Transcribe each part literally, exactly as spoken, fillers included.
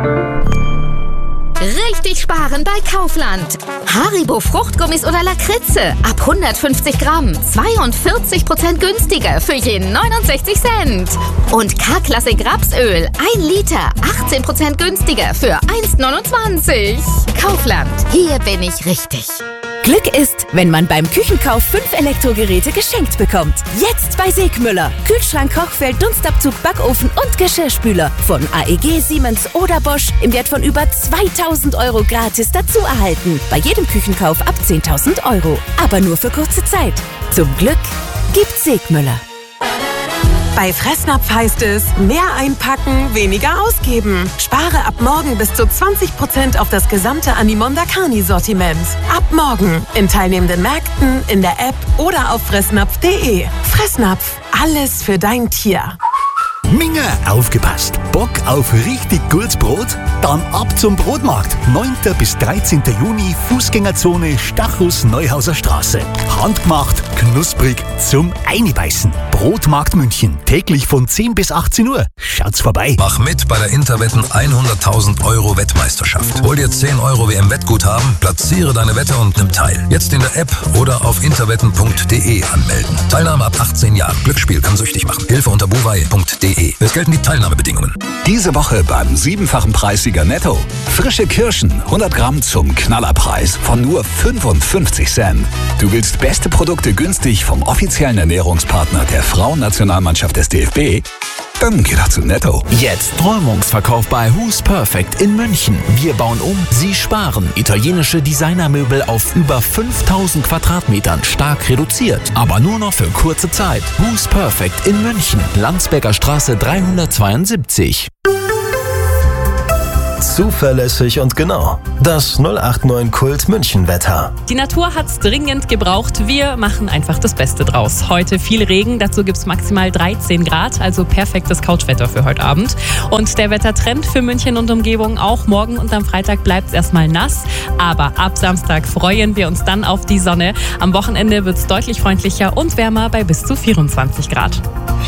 Richtig sparen bei Kaufland. Haribo Fruchtgummis oder Lakritze ab hundertfünfzig Gramm zweiundvierzig Prozent günstiger für je neunundsechzig Cent. Und K-Klassik Rapsöl ein Liter achtzehn Prozent günstiger für eins neunundzwanzig. Kaufland, hier bin ich richtig. Glück ist, wenn man beim Küchenkauf fünf Elektrogeräte geschenkt bekommt. Jetzt bei Segmüller. Kühlschrank, Kochfeld, Dunstabzug, Backofen und Geschirrspüler. Von A E G, Siemens oder Bosch im Wert von über zweitausend Euro gratis dazu erhalten. Bei jedem Küchenkauf ab zehntausend Euro. Aber nur für kurze Zeit. Zum Glück gibt's Segmüller. Bei Fressnapf heißt es, mehr einpacken, weniger ausgeben. Spare ab morgen bis zu zwanzig Prozent auf das gesamte Animonda Carni-Sortiment. Ab morgen in teilnehmenden Märkten, in der App oder auf fressnapf punkt de. Fressnapf, alles für dein Tier. Minga, aufgepasst! Bock auf richtig gutes Brot? Dann ab zum Brotmarkt. neunten bis dreizehnten Juni, Fußgängerzone Stachus Neuhauser Straße. Handgemacht, knusprig, zum Einbeißen. Brotmarkt München. Täglich von zehn bis achtzehn Uhr. Schaut's vorbei. Mach mit bei der Interwetten hunderttausend Euro Wettmeisterschaft. Hol dir zehn Euro W M-Wettguthaben, platziere deine Wette und nimm teil. Jetzt in der App oder auf interwetten punkt de anmelden. Teilnahme ab achtzehn Jahren. Glücksspiel kann süchtig machen. Hilfe unter buwei punkt de. Es gelten die Teilnahmebedingungen. Diese Woche beim siebenfachen Preissieger Netto. Frische Kirschen, hundert Gramm zum Knallerpreis von nur fünfundfünfzig Cent. Du willst beste Produkte günstig vom offiziellen Ernährungspartner der Frauennationalmannschaft des D F B? Dann geh doch zu Netto. Jetzt Räumungsverkauf bei Who's Perfect in München. Wir bauen um, Sie sparen. Italienische Designermöbel auf über fünftausend Quadratmetern stark reduziert. Aber nur noch für kurze Zeit. Who's Perfect in München. Landsberger Straße dreihundertzweiundsiebzig. Zuverlässig und genau. Das null acht neun Kult München Wetter. Die Natur hat's dringend gebraucht. Wir machen einfach das Beste draus. Heute viel Regen, dazu gibt's maximal dreizehn Grad, also perfektes Couchwetter für heute Abend. Und der Wettertrend für München und Umgebung auch. Morgen und am Freitag bleibt's erstmal nass, aber ab Samstag freuen wir uns dann auf die Sonne. Am Wochenende wird's deutlich freundlicher und wärmer bei bis zu vierundzwanzig Grad.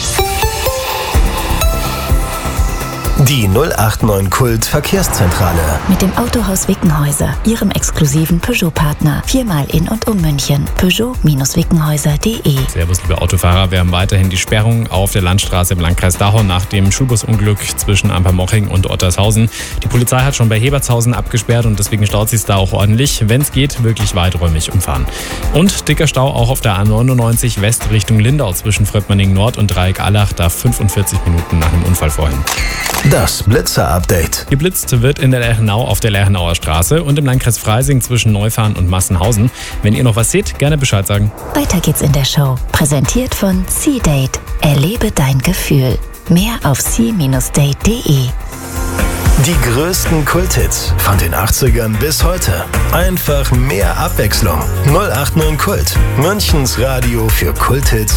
Die null acht neun Kult Verkehrszentrale. Mit dem Autohaus Wickenhäuser, Ihrem exklusiven Peugeot-Partner. Viermal in und um München. Peugeot Wickenhäuser punkt de. Servus, liebe Autofahrer. Wir haben weiterhin die Sperrung auf der Landstraße im Landkreis Dachau nach dem Schulbusunglück zwischen Ampermoching und Ottershausen. Die Polizei hat schon bei Hebertshausen abgesperrt und deswegen staut sich da auch ordentlich. Wenn es geht, wirklich weiträumig umfahren. Und dicker Stau auch auf der A neunundneunzig West Richtung Lindau zwischen Fröttmanning Nord und Dreieck-Allach, da fünfundvierzig Minuten nach dem Unfall vorhin. Das Blitzer-Update. Geblitzt wird in der Lerchenau auf der Lerchenauer Straße und im Landkreis Freising zwischen Neufahren und Massenhausen. Wenn ihr noch was seht, gerne Bescheid sagen. Weiter geht's in der Show. Präsentiert von C-Date. Erlebe dein Gefühl. Mehr auf c Bindestrich date punkt de. Die größten Kulthits von den achtzigern bis heute. Einfach mehr Abwechslung. null acht neun Kult. Münchens Radio für Kulthits